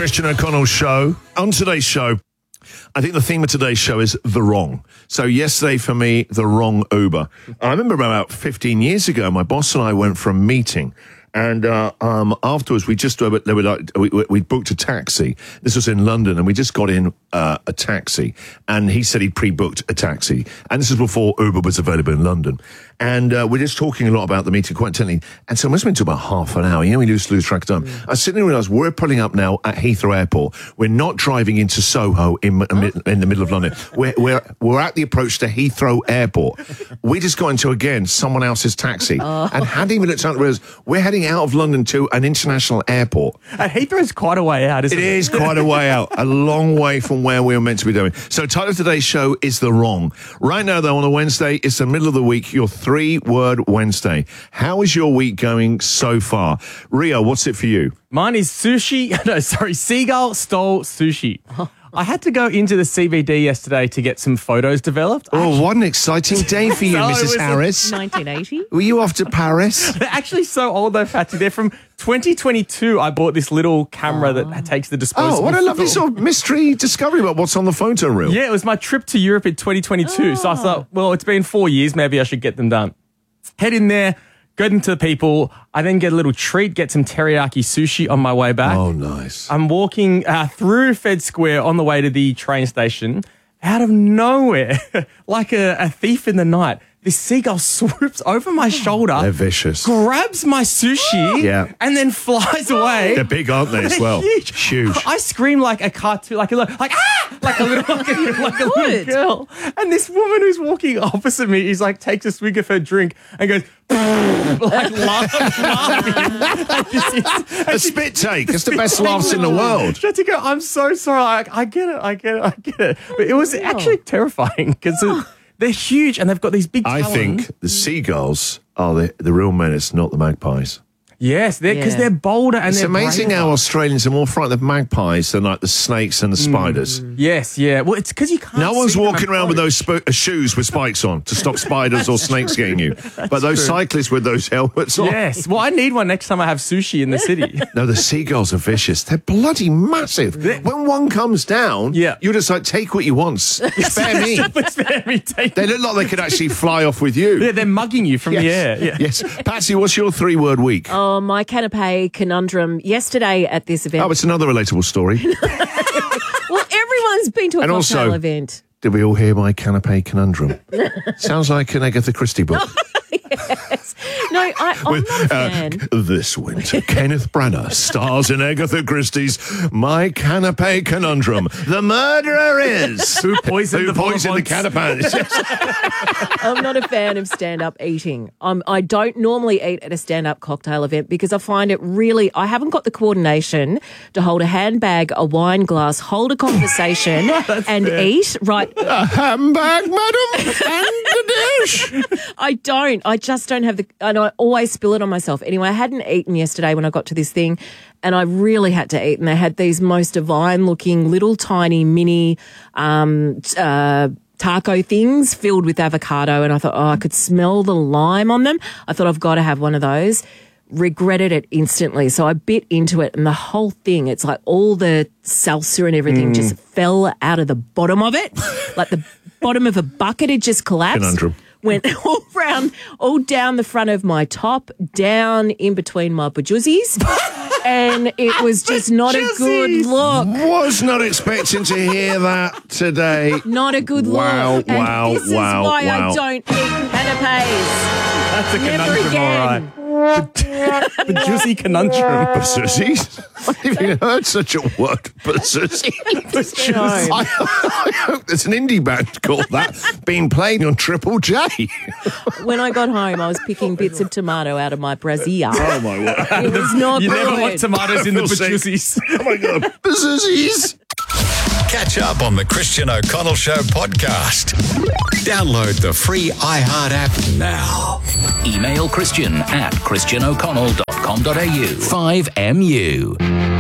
Christian O'Connell Show. On today's show, I think the theme of today's show is the wrong. So yesterday for me, the wrong Uber. I remember about 15 years ago, my boss and I went for a meeting. And afterwards, we booked a taxi. This was in London, and we just got in a taxi. And he said he'd pre-booked a taxi. And this is before Uber was available in London. And we're just talking a lot about the meeting, quite intently. And so it must have been to about half an hour. You know, we lose track of time. I was sitting there and realised we're pulling up now at Heathrow Airport. We're not driving into Soho in the middle of London. We're at the approach to Heathrow Airport. We just got into, again, someone else's taxi. And hadn't even looked out, realised we're heading out of London to an international airport. And Heathrow's quite a way out, isn't it? It is quite a way out. A long way from where we were meant to be doing. So title of today's show is The Wrong. Right now, though, on a Wednesday, it's the middle of the week, your 3-word Wednesday. How is your week going so far? Rio, what's it for you? Mine is seagull stole sushi. I had to go into the CBD yesterday to get some photos developed. Oh, what an exciting day for you, Mrs. Harris. 1980. Were you off to Paris? They're actually so old, though, Fatty. They're from 2022. I bought this little camera that takes the disposable. Oh, what a lovely film. sort of mystery discovery about what's on the photo reel. Yeah, it was my trip to Europe in 2022. So I thought, well, it's been 4 years. Maybe I should get them done. Head in there. Go into the people. I then get a little treat, get some teriyaki sushi on my way back. Oh, nice. I'm walking through Fed Square on the way to the train station. Out of nowhere, like a thief in the night, this seagull swoops over my shoulder. They're vicious. Grabs my sushi and then flies away. They're big, aren't they, as well? Huge. I scream like a cartoon, like a little girl. And this woman who's walking opposite me is like, takes a swig of her drink and goes, like laughing. A spit take. It's the best laughs in the world. She had to go, I'm so sorry. I get it. But it was actually terrifying because they're huge and they've got these big talons. I think the seagulls are the real menace, not the magpies. Yes, because they're bolder and it's they're amazing braver. how Australians are more frightened of magpies than like the snakes and the spiders. Yes, yeah. Well, it's because you can't. No one's see them walking up around with close. those shoes with spikes on to stop spiders or snakes getting you. But those cyclists with those helmets on. Yes. Well, I need one next time I have sushi in the city. No, the seagulls are vicious. They're bloody massive. When one comes down, you're just like, take what you want. Spare me. Spare me. They look like they could actually fly off with you. Yeah, they're mugging you from the air. Yeah. Yes. Patsy, what's your 3-word week? Oh, my canapé conundrum yesterday at this event. Oh, it's another relatable story. Well, everyone's been to a cocktail also, event. Did we all hear my canapé conundrum? Sounds like an Agatha Christie book. Yes. No, I'm not a fan. This winter, Kenneth Branagh stars in Agatha Christie's My Canapé Conundrum. The murderer is... Who poisoned the canapé? I'm not a fan of stand-up eating. I don't normally eat at a stand-up cocktail event because I find it really... I haven't got the coordination to hold a handbag, a wine glass, hold a conversation and eat. Right. A handbag, madam, and a dish. I don't. I just don't have the... And I always spill it on myself. Anyway, I hadn't eaten yesterday when I got to this thing and I really had to eat. And they had these most divine-looking little tiny mini taco things filled with avocado. And I thought, I could smell the lime on them. I thought, I've got to have one of those. Regretted it instantly. So I bit into it and the whole thing, it's like all the salsa and everything just fell out of the bottom of it. Like the bottom of a bucket, it just collapsed. Conundrum. Went all down the front of my top, down in between my bajuzzies. And it was just not a good look. Was not expecting to hear that today. Not a good look. And this is why I don't eat canapes. That's a Never conundrum, again. all right. Bajuzzi conundrum. Bajuzzies? I've even heard such a word. Bajuzzi. I hope there's an indie band called that being played on Triple J. When I got home, I was picking bits of tomato out of my brassiere. Oh, my word. It was not You good. never want tomatoes in the I feel sick. bajuzzis. Oh, my God. Bajuzzies. Catch up on the Christian O'Connell Show podcast. Download the free iHeart app now. Email Christian at christianoconnell.com.au. 5MU.